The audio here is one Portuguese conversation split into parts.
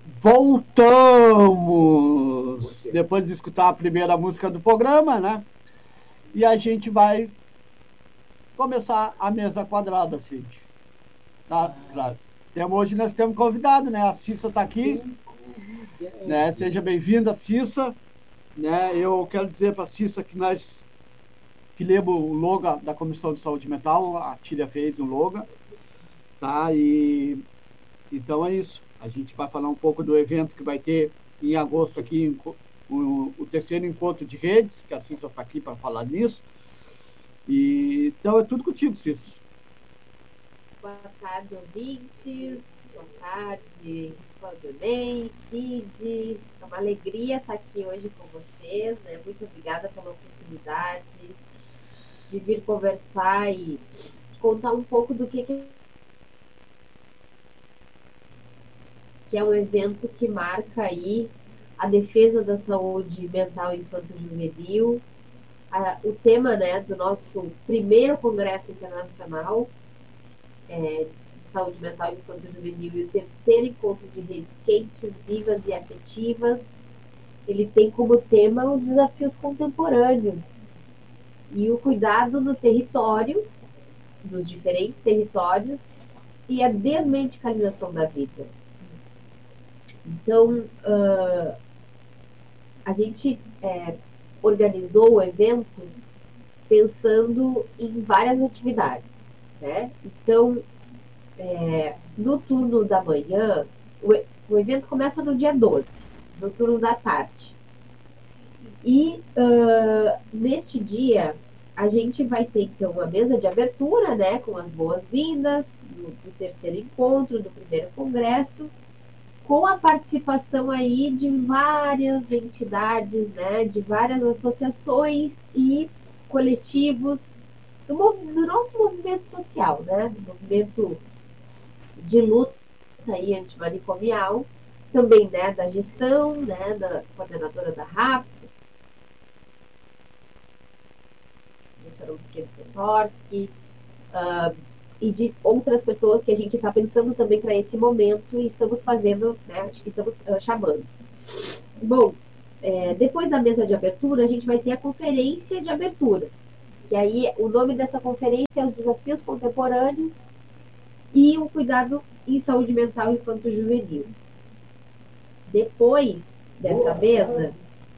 Voltamos! Depois de escutar a primeira música do programa, né? E a gente vai começar a mesa quadrada, Cid. Tá? Hoje nós temos convidado, né? A Cissa está aqui. Né? Seja bem-vinda, Cissa. Né? Eu quero dizer para a Cissa que nós que lemos o logo da Comissão de Saúde Mental, a Tília fez um logo. Tá? Então é isso. A gente vai falar um pouco do evento que vai ter em agosto aqui, o terceiro encontro de redes, que a Cissa está aqui para falar nisso. Então é tudo contigo, Cissa. Boa tarde, ouvintes. Boa tarde, Claudionei, Cid. É uma alegria estar aqui hoje com vocês. Né? Muito obrigada pela oportunidade de vir conversar e contar um pouco do que é um evento que marca aí a defesa da saúde mental infanto-juvenil. O tema, né, do nosso primeiro congresso internacional de saúde mental infanto-juvenil e o terceiro encontro de redes quentes, vivas e afetivas, ele tem como tema os desafios contemporâneos e o cuidado no território, dos diferentes territórios, e a desmedicalização da vida. Então, a gente organizou o evento pensando em várias atividades, né? Então, no turno da manhã, o evento começa no dia 12, no turno da tarde. E neste dia, a gente vai ter, então, uma mesa de abertura, né, com as boas-vindas do terceiro encontro, do primeiro congresso, com a participação aí de várias entidades, né, de várias associações e coletivos do nosso movimento social, né, do movimento de luta aí antimanicomial, também, né, da gestão, né, da coordenadora da RAPS, professora Luciana Petorski, e de outras pessoas que a gente está pensando também para esse momento e estamos fazendo, né, estamos chamando. Bom, depois da mesa de abertura, a gente vai ter a conferência de abertura, que aí o nome dessa conferência é Os Desafios Contemporâneos e o Cuidado em Saúde Mental Infanto-Juvenil. Depois dessa mesa,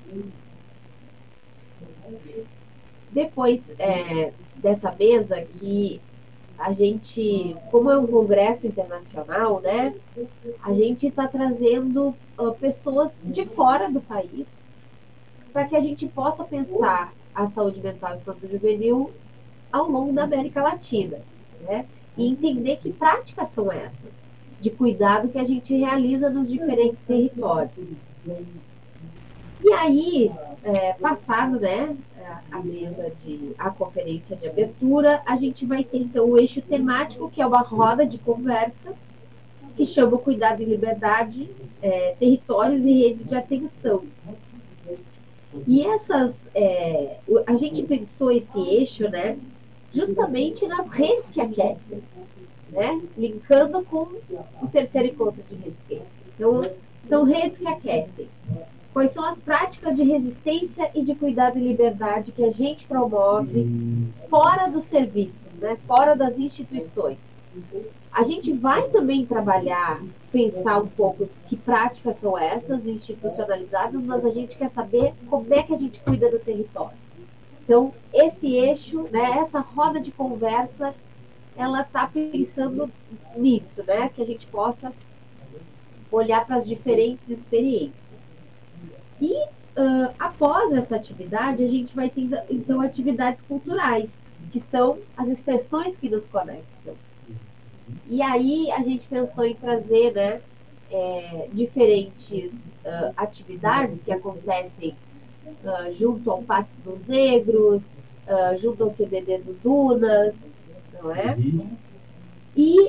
dessa mesa que a gente, como é um congresso internacional, né, a gente está trazendo pessoas de fora do país para que a gente possa pensar a saúde mental infanto-juvenil ao longo da América Latina, né, e entender que práticas são essas de cuidado que a gente realiza nos diferentes territórios. E aí, passado, né, a conferência de abertura, a gente vai ter, então, o eixo temático, que é uma roda de conversa, que chama Cuidado e Liberdade, Territórios e Redes de Atenção. E a gente pensou esse eixo, né, justamente nas redes que aquecem, né, linkando com o terceiro encontro de redes quentes. Então, são redes que aquecem. Quais são as práticas de resistência e de cuidado e liberdade que a gente promove fora dos serviços, né? Fora das instituições. A gente vai também trabalhar, pensar um pouco que práticas são essas institucionalizadas, mas a gente quer saber como é que a gente cuida do território. Então, esse eixo, né, essa roda de conversa, ela está pensando nisso, né? Que a gente possa olhar para as diferentes experiências. E após essa atividade, a gente vai ter, então, atividades culturais, que são as expressões que nos conectam. E aí a gente pensou em trazer, né, diferentes atividades que acontecem junto ao Passe dos Negros, junto ao CBD do Dunas, não é? E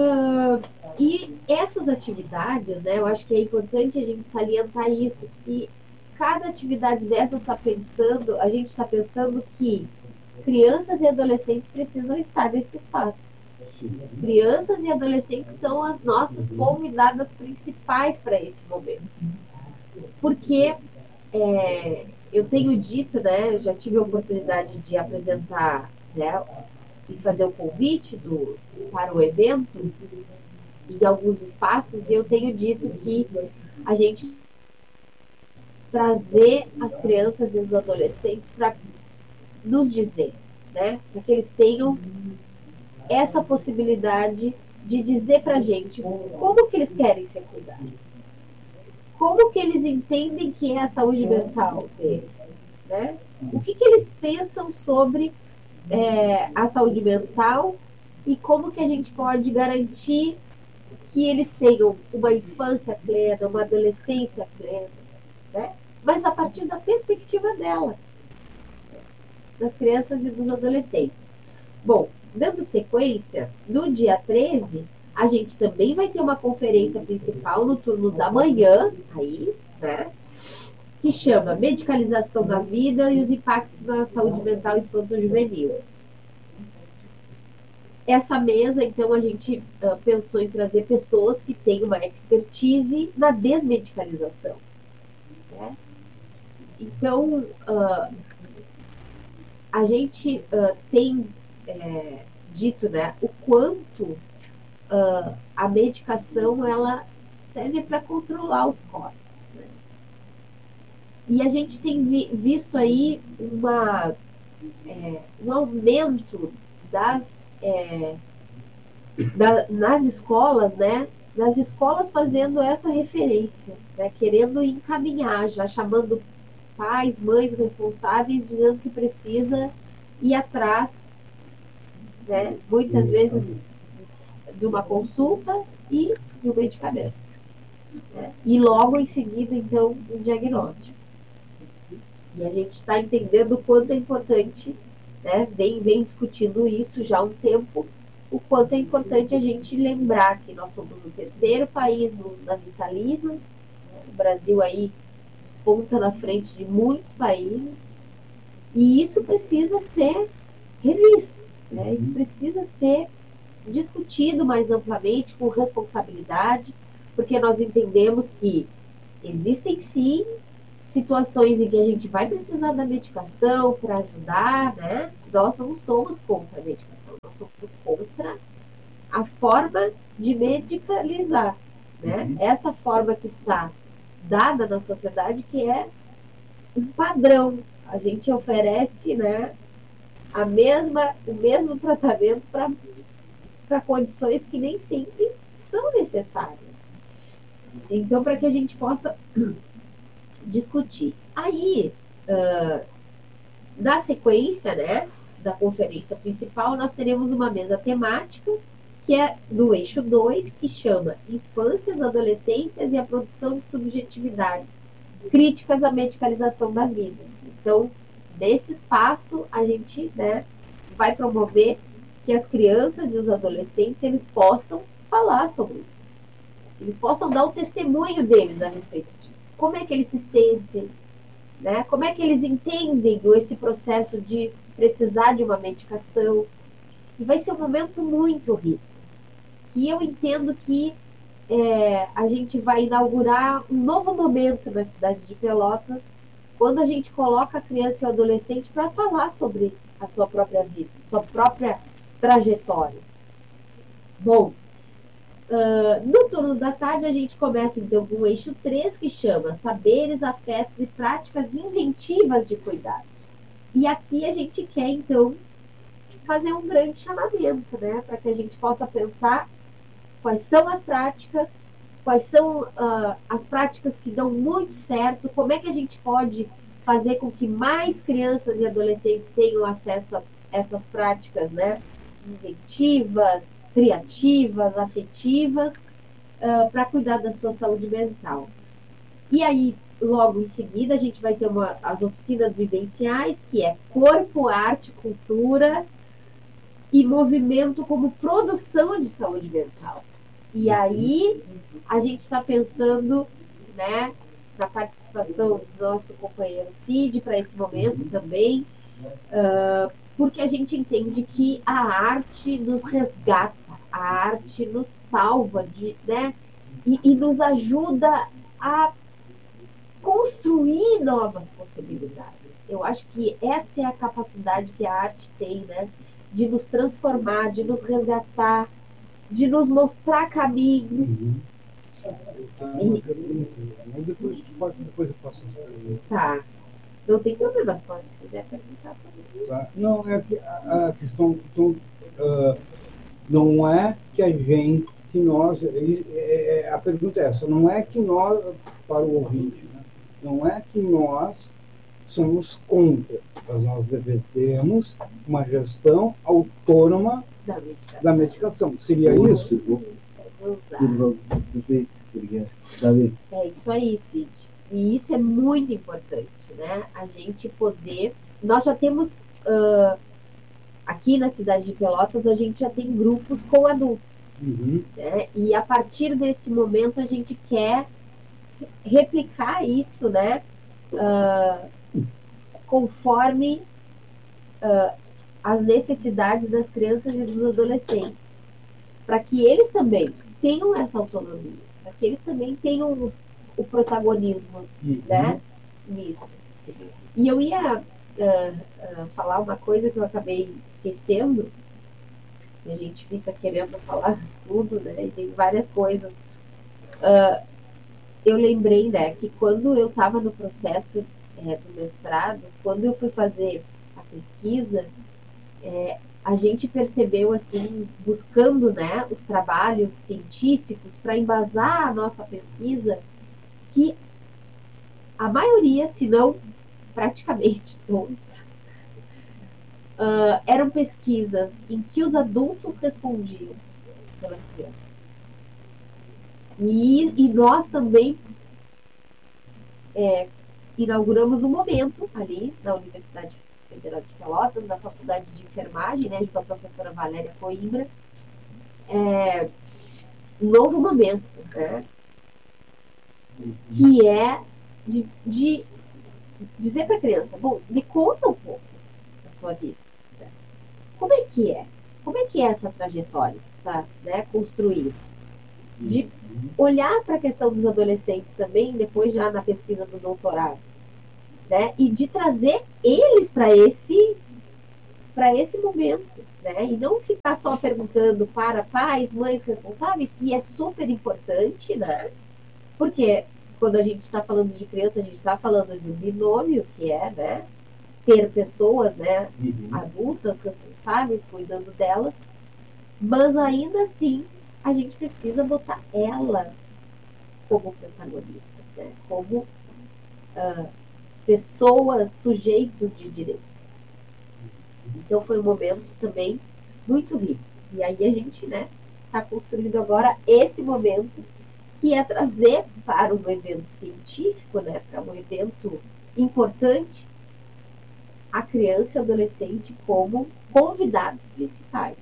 essas atividades, né, eu acho que é importante a gente salientar isso, que cada atividade dessas a gente está pensando que crianças e adolescentes precisam estar nesse espaço. Crianças e adolescentes são as nossas convidadas principais para esse momento. Porque eu tenho dito, né, já tive a oportunidade de apresentar, né, e fazer o convite para o evento em alguns espaços, e eu tenho dito que a gente trazer as crianças e os adolescentes para nos dizer, né, para que eles tenham essa possibilidade de dizer para a gente como que eles querem ser cuidados, como que eles entendem que é a saúde mental deles, né? O que eles pensam sobre a saúde mental e como que a gente pode garantir que eles tenham uma infância plena, uma adolescência plena, né? Mas a partir da perspectiva delas, das crianças e dos adolescentes. Bom, dando sequência, no dia 13, a gente também vai ter uma conferência principal no turno da manhã, aí, né? Que chama Medicalização da Vida e os Impactos na Saúde Mental Infanto-Juvenil. Essa mesa, então, a gente pensou em trazer pessoas que têm uma expertise na desmedicalização, né? Então, a gente tem dito, né, o quanto a medicação ela serve para controlar os corpos, né? E a gente tem visto aí um aumento nas escolas, né? Nas escolas fazendo essa referência, né? Querendo encaminhar, já chamando pais, mães responsáveis, dizendo que precisa ir atrás, né? Muitas vezes de uma consulta e de um medicamento, né? E logo em seguida, então, um diagnóstico. E a gente está entendendo o quanto é importante, né? Vem discutindo isso já há um tempo, o quanto é importante a gente lembrar que nós somos o terceiro país no uso da Ritalina, né? O Brasil aí desponta na frente de muitos países, e isso precisa ser revisto, né? Isso precisa ser discutido mais amplamente, com responsabilidade, porque nós entendemos que existem sim situações em que a gente vai precisar da medicação para ajudar, né? Nós não somos contra a medicação, nós somos contra a forma de medicalizar, né? Essa forma que está dada na sociedade, que é um padrão. A gente oferece, né, o mesmo tratamento para condições que nem sempre são necessárias. Então, para que a gente possa discutir. Aí, na sequência, né, da conferência principal, nós teremos uma mesa temática, que é do eixo 2, que chama Infâncias, Adolescências e a Produção de Subjetividades, Críticas à Medicalização da Vida. Então, nesse espaço, a gente, né, vai promover que as crianças e os adolescentes eles possam falar sobre isso. Eles possam dar o testemunho deles a respeito disso. Como é que eles se sentem, né? Como é que eles entendem esse processo de precisar de uma medicação. E vai ser um momento muito rico. Que eu entendo que a gente vai inaugurar um novo momento na cidade de Pelotas, quando a gente coloca a criança e o adolescente para falar sobre a sua própria vida, sua própria trajetória. Bom, no turno da tarde a gente começa então com o eixo 3, que chama Saberes, Afetos e Práticas Inventivas de Cuidado. E aqui a gente quer então fazer um grande chamamento, né, para que a gente possa pensar quais são as práticas, quais são as práticas que dão muito certo, como é que a gente pode fazer com que mais crianças e adolescentes tenham acesso a essas práticas, né, inventivas, criativas, afetivas, para cuidar da sua saúde mental. E aí, logo em seguida, a gente vai ter as oficinas vivenciais, que é corpo, arte, cultura e movimento como produção de saúde mental. E aí, a gente está pensando, né, na participação do nosso companheiro Cid para esse momento também, porque a gente entende que a arte nos resgata, a arte nos salva, né? E nos ajuda a construir novas possibilidades. Eu acho que essa é a capacidade que a arte tem, né? De nos transformar, de nos resgatar, de nos mostrar caminhos. Depois eu faço essa pergunta. Tá. Não tem problema, se quiser perguntar também. Tá? Não, é que a questão não é que a gente, que nós, a pergunta é essa, não é que nós, para o ouvinte, né? Não é que nós somos contra, mas nós devemos uma gestão autônoma da medicação. Seria isso? É isso aí, Cid. E isso é muito importante, né? A gente poder... Nós já temos... aqui na cidade de Pelotas, a gente já tem grupos com adultos. Né? E a partir desse momento, a gente quer replicar isso, né? Conforme as necessidades das crianças e dos adolescentes. Para que eles também tenham essa autonomia. Para que eles também tenham o protagonismo, né? Nisso. E eu ia... falar uma coisa que eu acabei esquecendo, e a gente fica querendo falar tudo, né? E tem várias coisas. Eu lembrei, né, que quando eu estava no processo do mestrado, quando eu fui fazer a pesquisa, a gente percebeu, assim, buscando, né, os trabalhos científicos para embasar a nossa pesquisa, que a maioria, se não praticamente todos, eram pesquisas em que os adultos respondiam pelas crianças. E nós também inauguramos um momento ali na Universidade Federal de Pelotas, na Faculdade de Enfermagem, né, junto à professora Valéria Coimbra, um novo momento, né, que é de dizer para a criança, bom, me conta um pouco da tua vida. Como é que é? Como é que é essa trajetória que tu está, né, construindo? De olhar para a questão dos adolescentes também, depois já na pesquisa do doutorado, né? E de trazer eles para esse momento, né? E não ficar só perguntando para pais, mães responsáveis, que é super importante, né? Porque quando a gente está falando de criança, a gente está falando de um binômio, que é, né, ter pessoas, né, adultas, responsáveis, cuidando delas, mas ainda assim a gente precisa botar elas como protagonistas, né, como pessoas, sujeitos de direitos. Então foi um momento também muito rico. E aí a gente, né, está construindo agora esse momento, que é trazer para um evento científico, né, para um evento importante, a criança e o adolescente como convidados principais.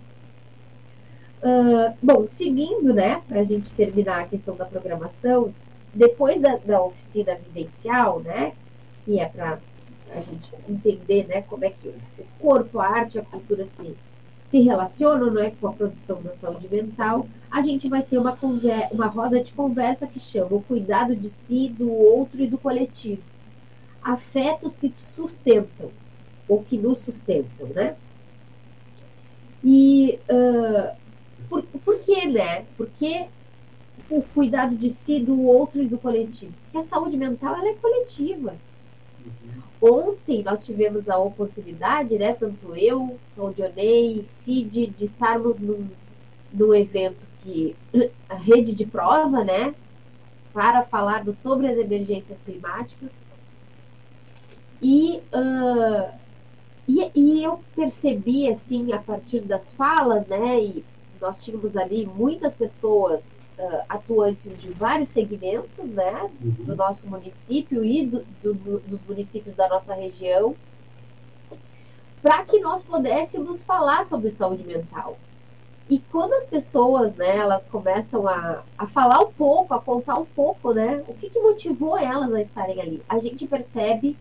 Bom, seguindo, né, para a gente terminar a questão da programação, depois da oficina vivencial, né, que é para a gente entender, né, como é que o corpo, a arte, a cultura se relacionam, né, com a produção da saúde mental, a gente vai ter uma roda de conversa que chama o cuidado de si, do outro e do coletivo. Afetos que sustentam, ou que nos sustentam, né? E por que, né? Porque o cuidado de si, do outro e do coletivo? Porque a saúde mental, ela é coletiva. Ontem nós tivemos a oportunidade, né, tanto eu, o Dionei, Cid, de estarmos num evento que a rede de prosa, né, para falarmos sobre as emergências climáticas. E eu percebi, assim, a partir das falas, né, e nós tínhamos ali muitas pessoas atuantes de vários segmentos, né, do nosso município e dos municípios da nossa região, para que nós pudéssemos falar sobre saúde mental. E quando as pessoas, né, elas começam a falar um pouco, a contar um pouco, né, o que motivou elas a estarem ali, a gente percebe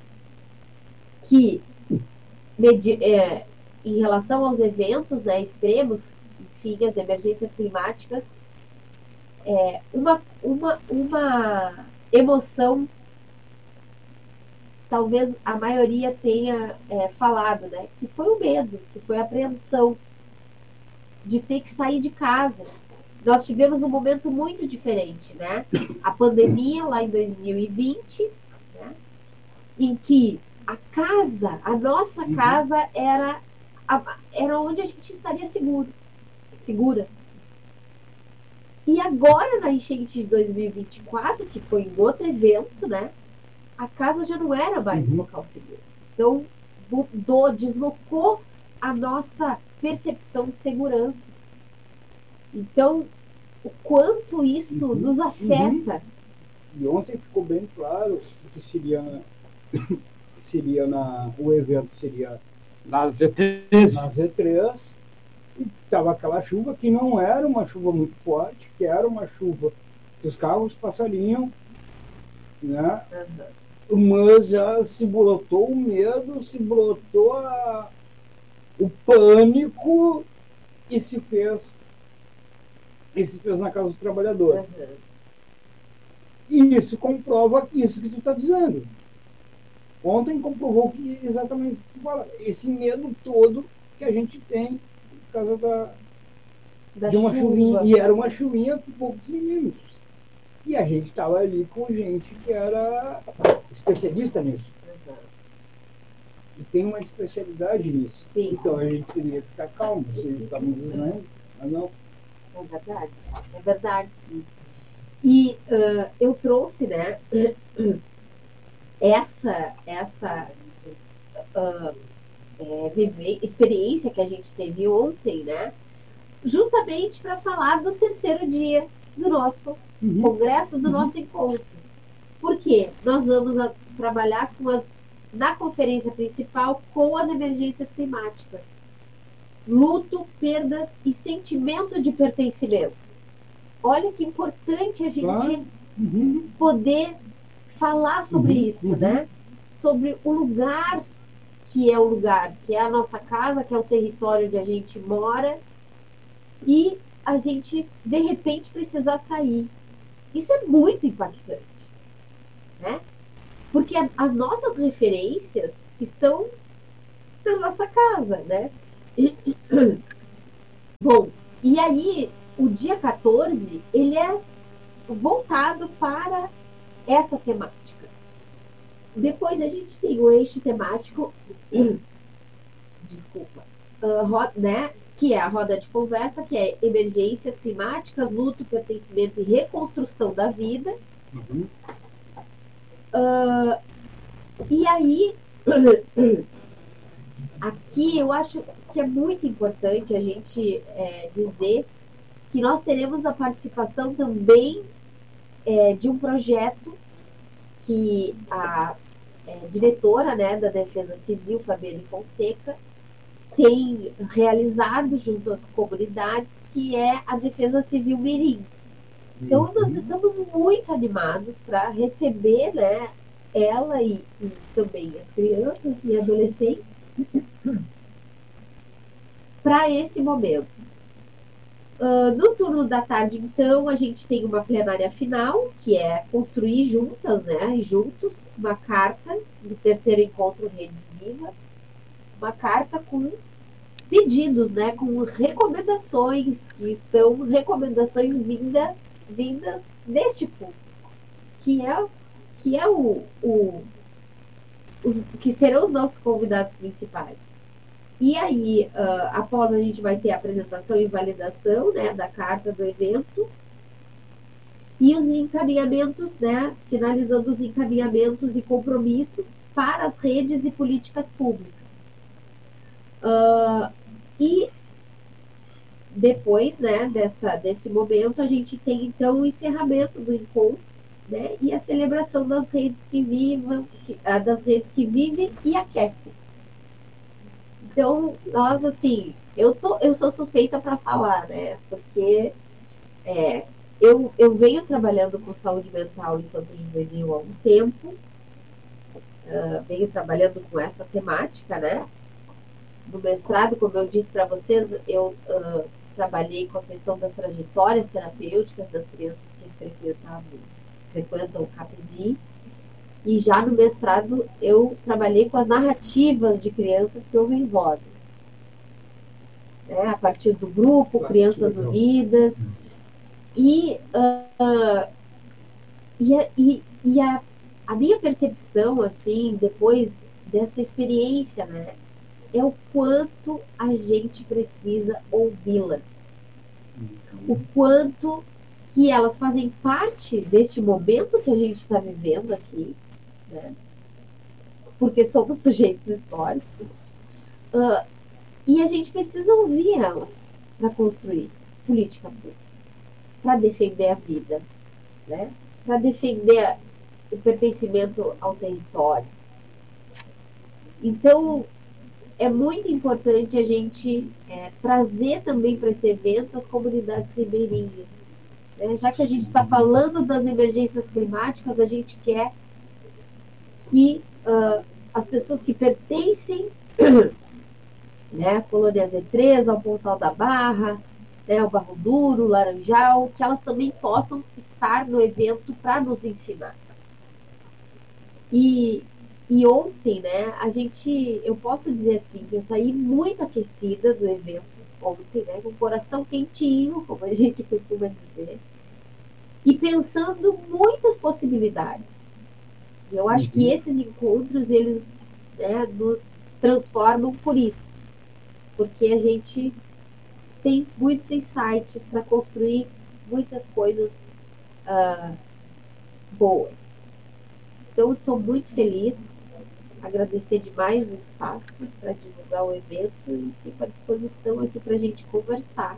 que em relação aos eventos, né, extremos, enfim, as emergências climáticas, uma emoção, talvez a maioria tenha falado, né? Que foi o medo, que foi a apreensão de ter que sair de casa. Nós tivemos um momento muito diferente, né? A pandemia lá em 2020, né? Em que a nossa casa era onde a gente estaria seguras. E agora, na enchente de 2024, que foi um outro evento, né? A casa já não era mais um local seguro. Então, deslocou a nossa percepção de segurança. Então, o quanto isso nos afeta. E ontem ficou bem claro que o evento seria na Z3. Na Z3, e estava aquela chuva que não era uma chuva muito forte, que era uma chuva que os carros passariam, né? Mas já se brotou o medo, se brotou o pânico e se fez na casa do trabalhador. E isso comprova isso que tu está dizendo. Ontem comprovou que exatamente isso que tu fala. Esse medo todo que a gente tem por causa de uma chuvinha. E era uma chuvinha com poucos milímetros. E a gente estava ali com gente que era especialista nisso. E tem uma especialidade nisso. Sim. Então a gente teria que ficar calmo, se eles estavam dizendo, mas não. É verdade, sim. E eu trouxe, né, essa experiência que a gente teve ontem, né, justamente para falar do terceiro dia do nosso congresso, do nosso encontro. Por quê? Nós vamos trabalhar na conferência principal com as emergências climáticas. Luto, perdas e sentimento de pertencimento. Olha que importante a gente poder falar sobre isso, né? Sobre o lugar, que é a nossa casa, que é o território onde a gente mora, e a gente, de repente, precisar sair. Isso é muito impactante, né? Porque as nossas referências estão na nossa casa, né? Bom, e aí o dia 14, ele é voltado para essa temática. Depois a gente tem o eixo temático, né, que é a roda de conversa, que é emergências climáticas, luto, pertencimento e reconstrução da vida. E aí, aqui eu acho que é muito importante a gente dizer que nós teremos a participação também de um projeto que a diretora, né, da Defesa Civil, Fabiane Fonseca, tem realizado junto às comunidades, que é a Defesa Civil Mirim. Então, nós estamos muito animados para receber, né, ela e também as crianças e adolescentes para esse momento. No turno da tarde, então, a gente tem uma plenária final, que é construir juntas, né, juntos, uma carta do terceiro encontro Redes Vivas, uma carta com pedidos, né, com recomendações, que são recomendações vindas deste público, que serão os nossos convidados principais. E aí, após a gente vai ter a apresentação e validação, né, da carta do evento, e os encaminhamentos, né, finalizando os encaminhamentos e compromissos para as redes e políticas públicas. E depois, né, desse momento, a gente tem então o encerramento do encontro, né, e a celebração das redes que vivem e aquecem. Então, nós, assim, eu sou suspeita para falar, né, porque eu venho trabalhando com saúde mental infanto-juvenil há um tempo, venho trabalhando com essa temática, né. No mestrado, como eu disse para vocês, eu trabalhei com a questão das trajetórias terapêuticas das crianças que frequentam o CAPESI. E já no mestrado eu trabalhei com as narrativas de crianças que ouvem vozes. A partir do grupo Crianças Unidas. E a minha percepção, assim, depois dessa experiência, né, é o quanto a gente precisa ouvi-las. O quanto que elas fazem parte deste momento que a gente está vivendo aqui, né? Porque somos sujeitos históricos. E a gente precisa ouvir elas para construir política pública, para defender a vida, né? Para defender o pertencimento ao território. Então, é muito importante a gente trazer também para esse evento as comunidades ribeirinhas. Né? Já que a gente está falando das emergências climáticas, a gente quer que as pessoas que pertencem, né, à Colônia Z3, ao Pontal da Barra, né, ao Barro Duro, Laranjal, que elas também possam estar no evento para nos ensinar. E ontem, né, eu posso dizer assim, que eu saí muito aquecida do evento ontem, né, com o coração quentinho, como a gente costuma dizer, e pensando muitas possibilidades. E eu acho que esses encontros, eles, né, nos transformam por isso, porque a gente tem muitos insights para construir muitas coisas boas. Então, eu estou muito feliz, agradecer demais o espaço para divulgar o evento e fico à disposição aqui para a gente conversar.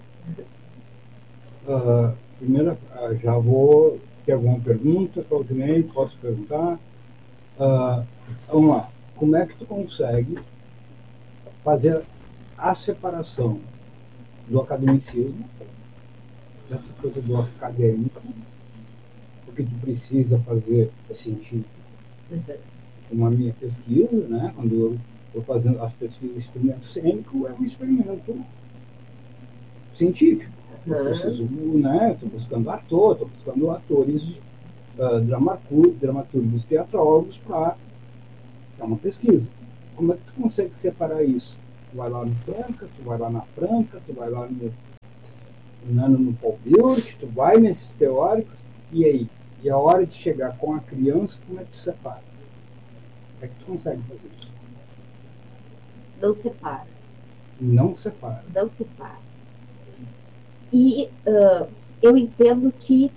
Primeiro, já vou... Se tem alguma pergunta, Claudinei, posso perguntar? Vamos lá. Como é que tu consegue fazer a separação do academicismo, dessa coisa do acadêmico, porque tu precisa fazer científico, como a minha pesquisa, né? Quando eu estou fazendo as pesquisas, experimento cênico, é um experimento científico. Eu preciso, né? Estou buscando estou buscando atores, dramaturgos, teatrólogos para uma pesquisa. Como é que tu consegue separar isso? Tu vai lá no Franca, tu vai lá na Franca, tu vai lá no Paul Birt, tu vai nesses teóricos, e aí? E a hora de chegar com a criança, como é que tu separa? É que tu consegue fazer isso? Não separa. Não separa. Não separa. E eu entendo que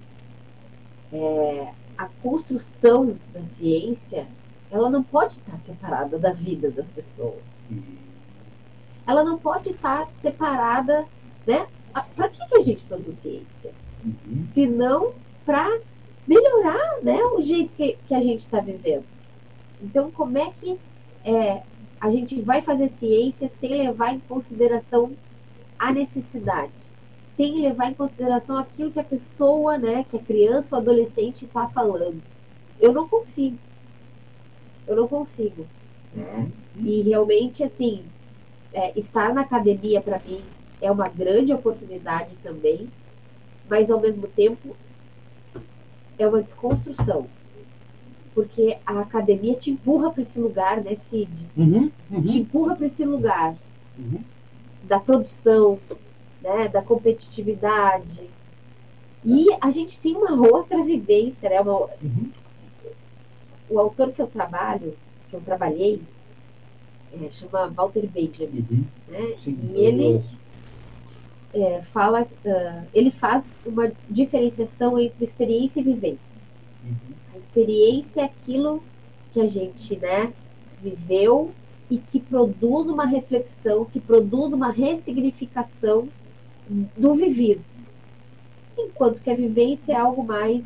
a construção da ciência, ela não pode estar separada da vida das pessoas. Ela não pode estar separada, né? Para que a gente produz ciência? Se não para melhorar, né, o jeito que a gente está vivendo. Então, como é que a gente vai fazer ciência sem levar em consideração a necessidade? Sem levar em consideração aquilo que a pessoa, né, que a criança ou adolescente está falando? Eu não consigo. Né? E realmente, assim, estar na academia, para mim, é uma grande oportunidade também, mas, ao mesmo tempo, é uma desconstrução. Porque a academia te empurra para esse lugar, né, Cid? Te empurra para esse lugar da produção, né, da competitividade. E a gente tem uma outra vivência, né? O autor que eu trabalhei, chama Walter Benjamin, né? Sim, e ele ele faz uma diferenciação entre experiência e vivência. A experiência é aquilo que a gente, né, viveu e que produz uma reflexão, que produz uma ressignificação do vivido. Enquanto que a vivência é algo mais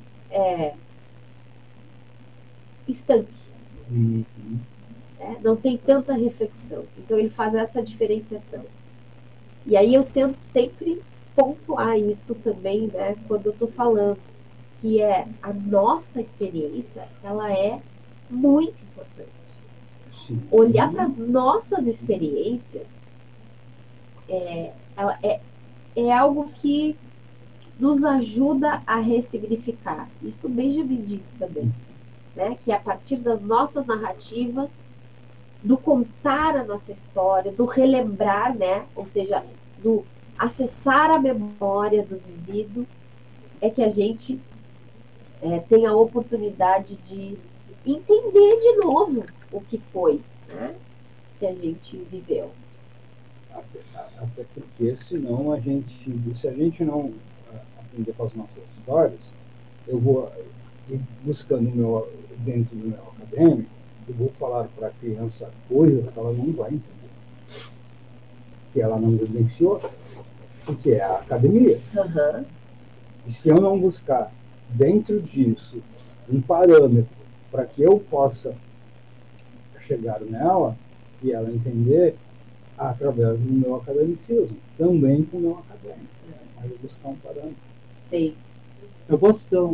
estanque. Não tem tanta reflexão. Então ele faz essa diferenciação. E aí eu tento sempre pontuar isso também, né, quando eu estou falando, que a nossa experiência, ela é muito importante. Sim. Olhar para as nossas experiências, ela é algo que nos ajuda a ressignificar. Isso o Benjamin diz também, né? Que a partir das nossas narrativas, do contar a nossa história, do relembrar, né? Ou seja, do acessar a memória do vivido, é que a gente tem a oportunidade de entender de novo o que foi, né? Que a gente viveu. Até porque, senão, se a gente não aprender com as nossas histórias, eu vou ir buscando dentro do meu acadêmico, eu vou falar para a criança coisas que ela não vai entender, que ela não vivenciou, porque é a academia. Uhum. E se eu não buscar dentro disso um parâmetro para que eu possa chegar nela e ela entender através do meu academicismo, também com o meu acadêmico, mas eu buscar um parâmetro. Sim. Eu posso então...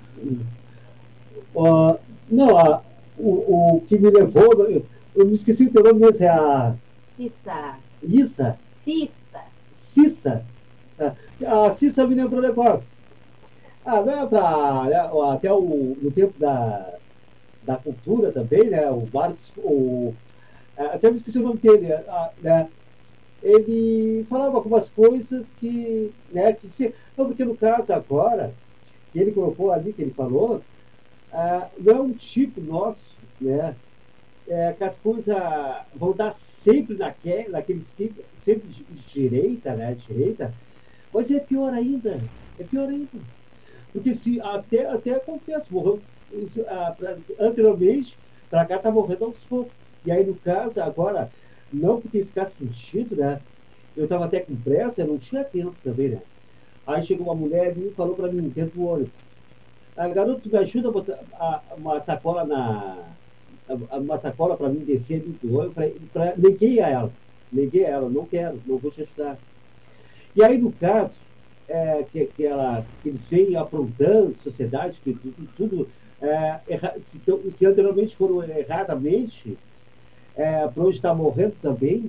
o que me levou... Eu me esqueci o teu nome mesmo, é a... Cissa. Issa? Cissa. Cissa. A Cissa me lembrou um negócio. Não é pra... Né, até no tempo da cultura também, né? O Marx... até me esqueci o nome dele, né? Ele falava algumas coisas que, né, que dizia, não, porque no caso agora, que ele colocou ali, que ele falou, não é um tipo nosso, né, que as coisas vão dar sempre naquele sempre de direita, né, direita, mas é pior ainda, porque se até confesso, morreu, anteriormente, para cá tá morrendo aos poucos, e aí no caso agora, não porque ficar sentido, né? Eu estava até com pressa, eu não tinha tempo também, né? Aí chegou uma mulher ali e falou para mim, dentro do ônibus, garoto, me ajuda a botar uma sacola uma sacola para mim descer ali do ônibus. Eu falei, neguei a ela, não quero, não vou te ajudar. E aí, no caso, que eles vêm aprontando sociedade, que tudo se anteriormente foram erradamente, para onde está morrendo também,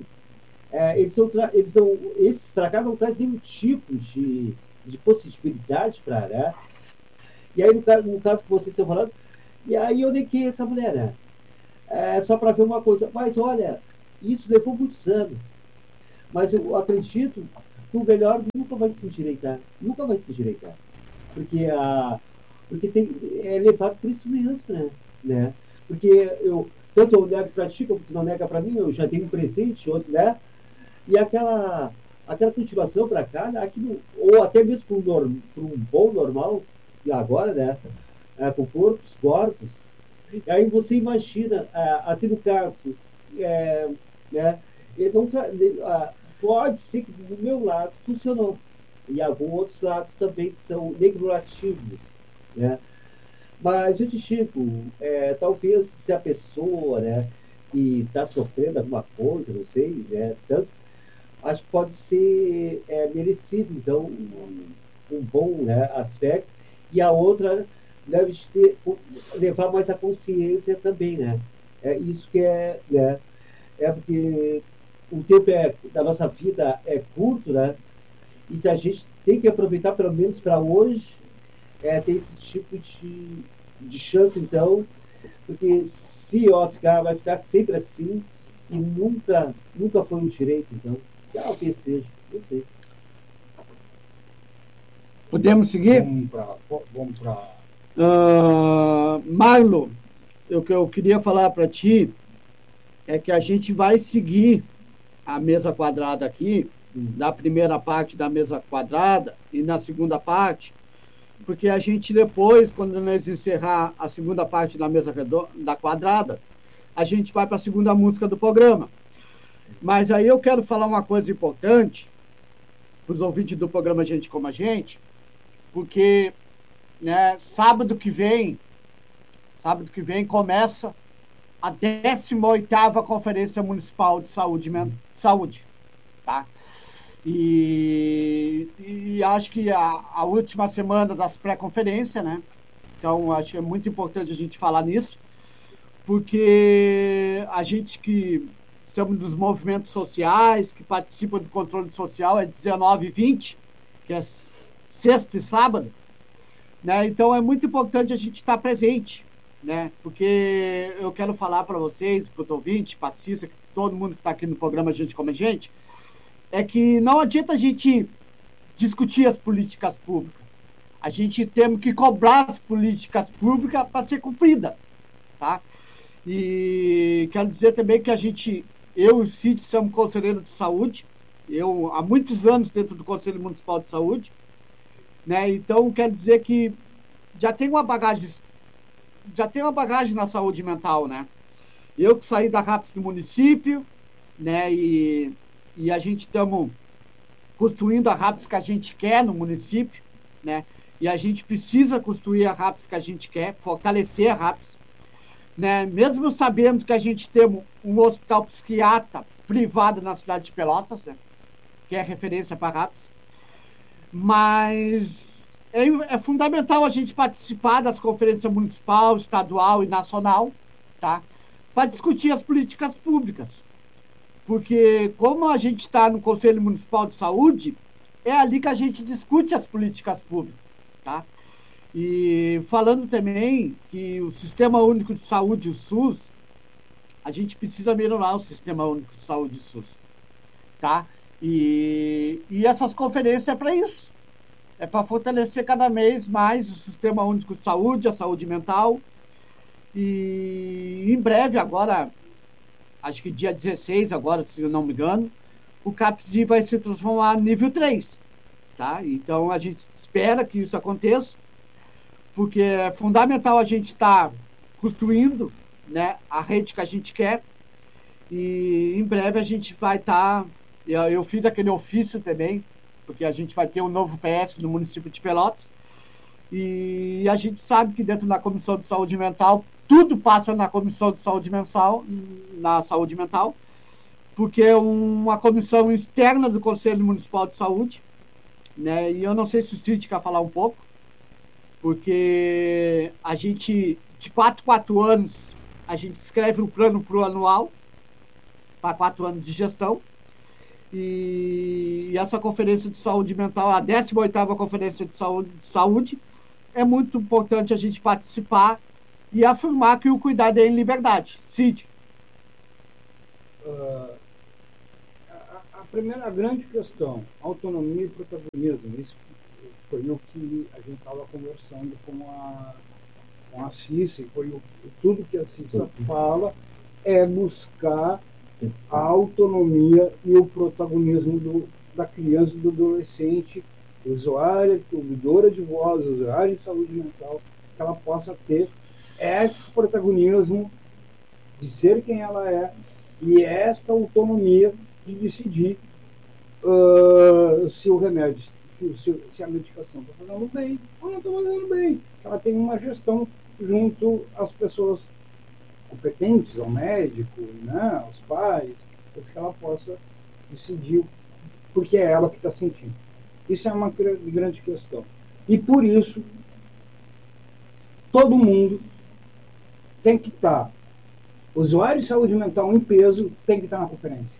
esses para cá não trazem nenhum tipo de possibilidade para, né? E aí, no caso que vocês estão falando, e aí eu neguei essa mulher, né? Só para ver uma coisa, mas olha, isso levou muitos anos, mas eu acredito que o melhor nunca vai se endireitar, porque é levado por isso mesmo, né? Porque tanto eu nego para ti, como tu não nega para mim, eu já tenho um presente, outro, né? E aquela continuação para cá, né? Ou até mesmo para um bom normal, e agora, né? Com corpos gordos, aí você imagina, assim no caso, né? Pode ser que do meu lado funcionou, e alguns outros lados também que são negativos, né? Mas eu te digo, talvez se a pessoa, né, que está sofrendo alguma coisa, não sei, né, tanto, acho que pode ser merecido, então, um bom, né, aspecto, e a outra deve levar mais a consciência também, né? Isso que né, porque o tempo da nossa vida é curto, né? E se a gente tem que aproveitar pelo menos para hoje, ter esse tipo de chance, então, porque se vai ficar sempre assim e nunca foi um direito, então, talvez seja, não sei. Podemos seguir? Vamos para... Marlo, o que eu queria falar para ti é que a gente vai seguir a mesa quadrada aqui, na primeira parte da mesa quadrada e na segunda parte, porque a gente depois, quando nós encerrar a segunda parte da mesa da quadrada, a gente vai para a segunda música do programa. Mas aí eu quero falar uma coisa importante para os ouvintes do programa Gente Como a Gente, porque, né, sábado que vem começa a 18ª Conferência Municipal de Saúde, tá? E acho que a última semana das pré-conferências, né? Então, acho que é muito importante a gente falar nisso, porque a gente que somos dos movimentos sociais, que participam do controle social, é 19 e 20, que é sexta e sábado, né? Então é muito importante a gente estar presente, né? Porque eu quero falar para vocês, para os ouvintes, passistas, todo mundo que está aqui no programa Gente Como a Gente, é que não adianta a gente discutir as políticas públicas. A gente tem que cobrar as políticas públicas para ser cumprida, tá? E quero dizer também que eu e o Cid somos conselheiros de saúde, eu há muitos anos dentro do Conselho Municipal de Saúde, né? Então quero dizer que já tem uma bagagem na saúde mental, né? Eu que saí da RAPS do município, né? E a gente estamos construindo a RAPS que a gente quer no município, né? E a gente precisa construir a RAPS que a gente quer, fortalecer a RAPS, né? Mesmo sabendo que a gente tem um hospital psiquiatra privado na cidade de Pelotas, né? Que é referência para a RAPS, mas é fundamental a gente participar das conferências municipal, estadual e nacional, tá? Para discutir as políticas públicas. Porque como a gente está no Conselho Municipal de Saúde, é ali que a gente discute as políticas públicas, tá? E falando também que o Sistema Único de Saúde, o SUS, a gente precisa melhorar o Sistema Único de Saúde, o SUS, tá? E essas conferências é para isso. É para fortalecer cada vez mais o Sistema Único de Saúde, a saúde mental. E em breve, agora, acho que dia 16, agora, se eu não me engano, o CAPSI vai se transformar em nível 3. Tá? Então, a gente espera que isso aconteça, porque é fundamental a gente estar construindo, né, a rede que a gente quer. E em breve a gente vai estar... Eu fiz aquele ofício também, porque a gente vai ter um novo PS no município de Pelotas. E a gente sabe que dentro da Comissão de Saúde Mental, tudo passa na Comissão de Saúde Mental, porque é uma comissão externa do Conselho Municipal de Saúde, né? E eu não sei se o Cid quer falar um pouco, porque a gente, de 4 anos, a gente escreve um plano plurianual para 4 anos de gestão. E essa conferência de saúde mental, a 18ª conferência de saúde, é muito importante a gente participar e afirmar que o cuidado é em liberdade. Cid. A primeira grande questão, autonomia e protagonismo, isso foi o que a gente estava conversando com a Cissa, tudo que a Cissa fala é buscar a autonomia e o protagonismo da criança e do adolescente, usuária, ouvidora de voz, usuária de saúde mental, que ela possa ter esse protagonismo de ser quem ela é e esta autonomia de decidir se o remédio, se a medicação está fazendo bem ou não está fazendo bem. Ela tem uma gestão junto às pessoas competentes, ao médico, né, aos pais, para que ela possa decidir, porque é ela que está sentindo. Isso é uma grande questão. E por isso, todo mundo tem que estar, usuário de saúde mental em peso, tem que estar na conferência.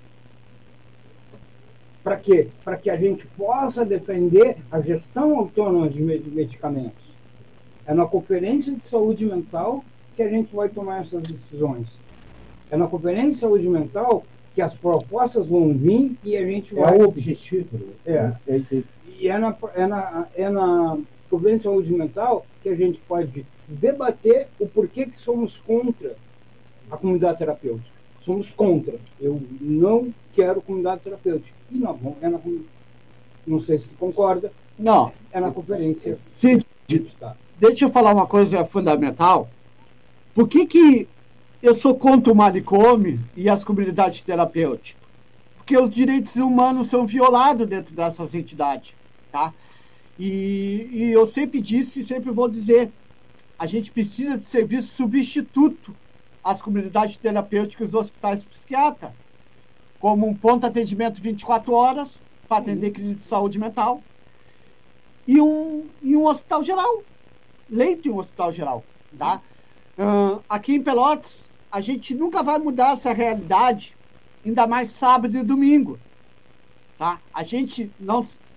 Para quê? Para que a gente possa defender a gestão autônoma de medicamentos. É na conferência de saúde mental que a gente vai tomar essas decisões. É na conferência de saúde mental que as propostas vão vir e a gente vai... É o objetivo. E é na conferência de saúde mental que a gente pode debater o porquê que somos contra a comunidade terapêutica. Somos contra. Eu não quero comunidade terapêutica. E não, não sei se tu concorda. Não. É na conferência. Sim. Deixa eu falar uma coisa fundamental. Por que eu sou contra o manicômio e as comunidades terapêuticas? Porque os direitos humanos são violados dentro dessas entidades, tá? E eu sempre disse e sempre vou dizer, a gente precisa de serviço substituto às comunidades terapêuticas e os hospitais psiquiátricos, como um ponto de atendimento 24 horas para atender crise de saúde mental e um hospital geral, leito em um hospital geral, tá? Aqui em Pelotas, a gente nunca vai mudar essa realidade, ainda mais sábado e domingo, tá? A gente não...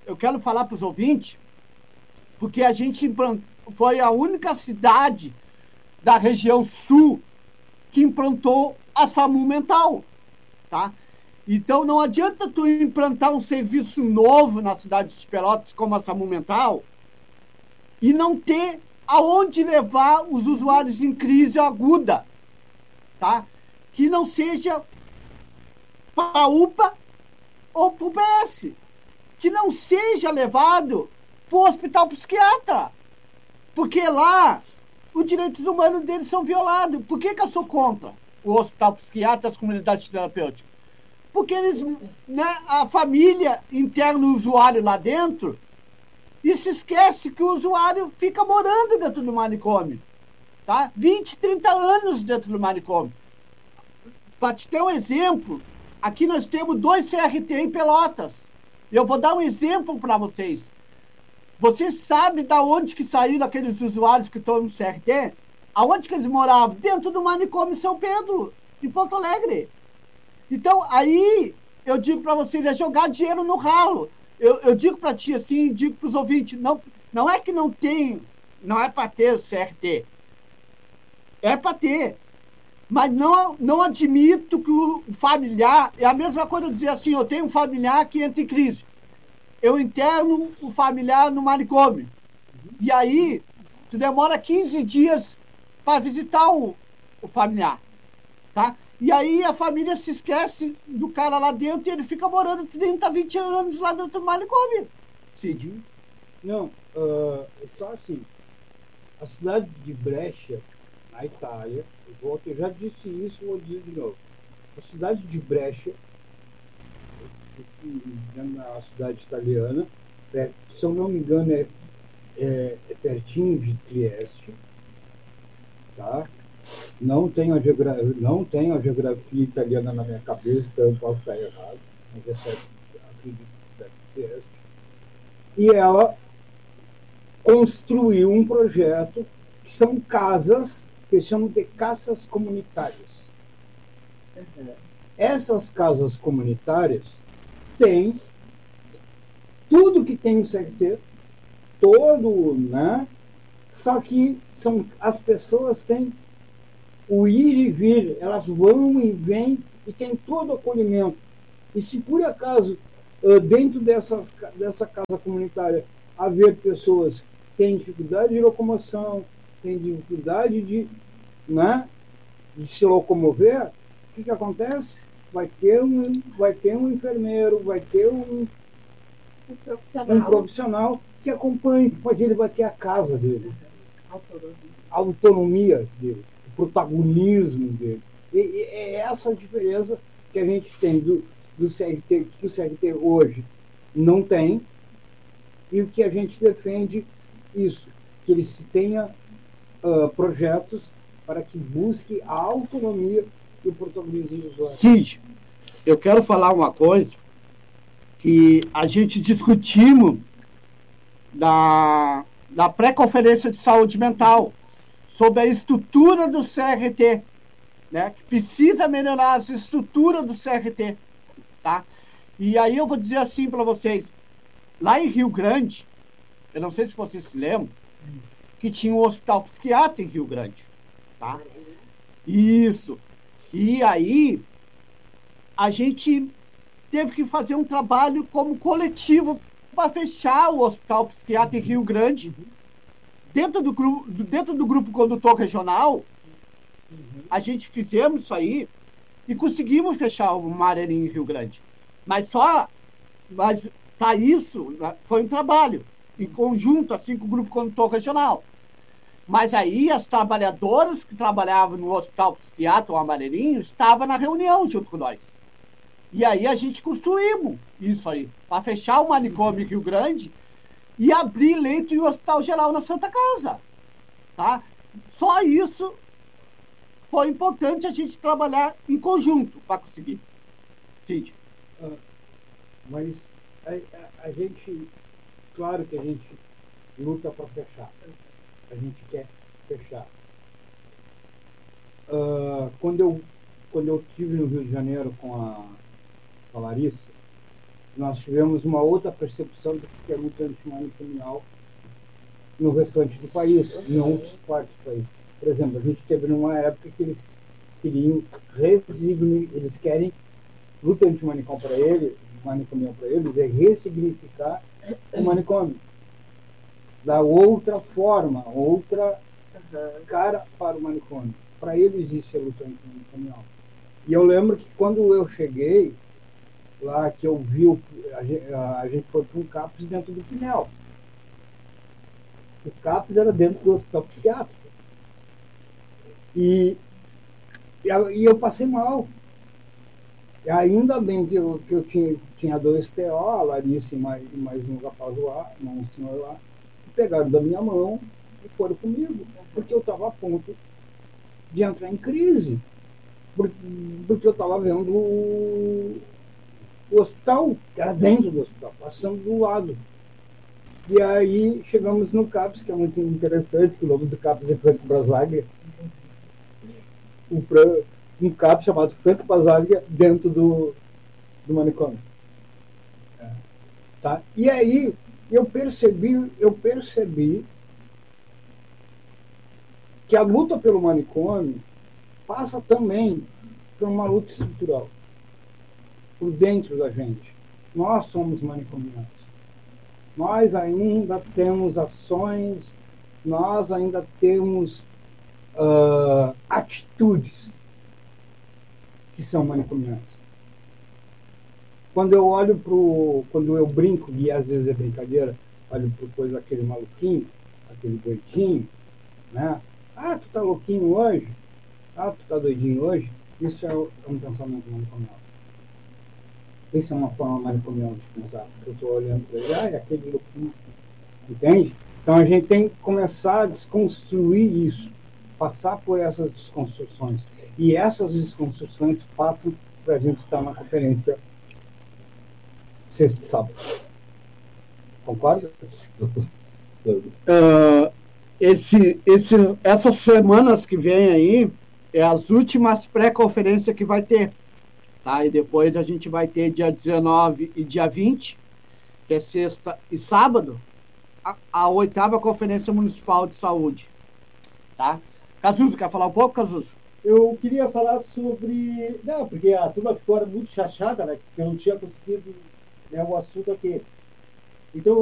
eu quero falar para os ouvintes, porque a gente foi a única cidade da região sul que implantou a SAMU mental, tá? Então não adianta tu implantar um serviço novo na cidade de Pelotas como a SAMU mental e não ter aonde levar os usuários em crise aguda, tá? Que não seja para a UPA ou para o PS, que não seja levado para o hospital psiquiatra, porque lá os direitos humanos deles são violados. Por que eu sou contra o hospital psiquiatra e as comunidades terapêuticas? Porque eles, né, a família interna o usuário lá dentro e se esquece que o usuário fica morando dentro do manicômio, tá? 20, 30 anos dentro do manicômio. Para te ter um exemplo, aqui nós temos 2 CRT em Pelotas. Eu vou dar um exemplo para vocês. Vocês sabem de onde que saíram aqueles usuários que estão no CRT? Aonde que eles moravam? Dentro do manicômio São Pedro, em Porto Alegre. Então, aí, eu digo para vocês, é jogar dinheiro no ralo. Eu digo para ti assim, digo para os ouvintes, não é que não tem, não é para ter o CRT. É para ter. Mas não admito que o familiar, é a mesma coisa de dizer assim, eu tenho um familiar que entra em crise. Eu interno o familiar no manicômio. E aí, tu demora 15 dias para visitar o familiar. Tá? E aí a família se esquece do cara lá dentro e ele fica morando 30, 20 anos lá dentro do manicômio. Cid. Não, só assim, a cidade de Brescia, na Itália, eu já disse isso, vou dizer de novo. A cidade de Brescia, na cidade italiana, se eu não me engano, é pertinho de Trieste, tá? Não tenho a geografia italiana na minha cabeça, então eu posso estar errado, mas é perto, acredito que é perto de Trieste. E ela construiu um projeto que são casas que chamam de casas comunitárias. Essas casas comunitárias têm tudo que tem no CRT, todo, né? Só que as pessoas têm o ir e vir, elas vão e vêm e tem todo o acolhimento. E se por acaso, dentro dessa casa comunitária, haver pessoas que têm dificuldade de locomoção, têm dificuldade de se locomover, o que acontece? Vai ter um enfermeiro, vai ter um profissional que acompanhe, mas ele vai ter a casa dele, a autonomia dele, o protagonismo dele. E é essa a diferença que a gente tem do CRT, que o CRT hoje não tem, e o que a gente defende isso, que ele se tenha projetos para que busque a autonomia e o protagonismo do usuário. Cid, eu quero falar uma coisa que a gente discutimos da pré-conferência de saúde mental sobre a estrutura do CRT, né? Que precisa melhorar as estruturas do CRT, tá? E aí eu vou dizer assim para vocês, lá em Rio Grande, eu não sei se vocês se lembram, que tinha um hospital psiquiátrico em Rio Grande, tá? Isso. E aí a gente teve que fazer um trabalho como coletivo para fechar o hospital psiquiátrico em Rio Grande. Dentro do grupo condutor regional, a gente fizemos isso aí e conseguimos fechar o Marelin em Rio Grande. Mas para isso foi um trabalho em conjunto, assim, com o grupo condutor regional. Mas aí as trabalhadoras que trabalhavam no hospital psiquiátrico, o Amarelinho, estavam na reunião junto com nós. E aí a gente construímos isso aí, para fechar o manicômio em Rio Grande e abrir leito em hospital geral na Santa Casa. Tá? Só isso foi importante a gente trabalhar em conjunto para conseguir. Cid. Mas a gente, claro que a gente luta para fechar. A gente quer fechar. Quando eu estive no Rio de Janeiro com a Larissa, nós tivemos uma outra percepção do que é luta antimanicomial no restante do país, em outras partes do país. Por exemplo, a gente teve numa época que eles queriam eles querem luta antimanicomial para eles, é ressignificar o manicômio, dar outra forma, outra cara para o manicômio. Para eles isso é luta antimanicomial. E eu lembro que quando eu cheguei lá, que eu vi a gente foi para um CAPS dentro do Pinel. O CAPS era dentro do hospital psiquiátrico. E eu passei mal. E ainda bem que eu tinha 2 TO, a Larissa e mais um rapaz lá, um senhor lá, que pegaram da minha mão e foram comigo, porque eu estava a ponto de entrar em crise, porque eu estava vendo o hospital, que era dentro do hospital, passando do lado. E aí chegamos no CAPS, que é muito interessante, que o nome do CAPS é Franco Basaglia. Um CAPS chamado Franco Basaglia dentro do manicômio. Tá? E aí eu percebi que a luta pelo manicômio passa também por uma luta estrutural, por dentro da gente. Nós somos manicomianos. Nós ainda temos ações, nós ainda temos atitudes que são manicomianas. Quando eu brinco, e às vezes é brincadeira, olho pro coisa daquele maluquinho, aquele doidinho, né? Ah, tu tá louquinho hoje? Ah, tu tá doidinho hoje? Isso é um pensamento manicomial. Isso é uma forma manicomial de pensar. Eu estou olhando para ele, é aquele louquinho. Entende? Então a gente tem que começar a desconstruir isso, passar por essas desconstruções. E essas desconstruções passam para a gente estar na conferência sexta e sábado. Concorda? Essas semanas que vem aí é as últimas pré-conferências que vai ter. Tá? E depois a gente vai ter dia 19 e dia 20, que é sexta e sábado, a 8ª Conferência Municipal de Saúde. Tá? Cazuzo, quer falar um pouco, Cazuzo? Eu queria falar sobre... Não, porque a turma ficou muito chateada, né? Porque eu não tinha conseguido, né, o assunto aqui. Então,